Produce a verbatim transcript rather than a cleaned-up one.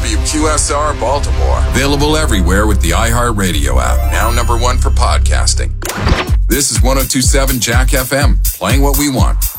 W Q S R Baltimore. Available everywhere with the iHeartRadio app. Now number one for podcasting. This is one oh two point seven Jack F M, playing what we want.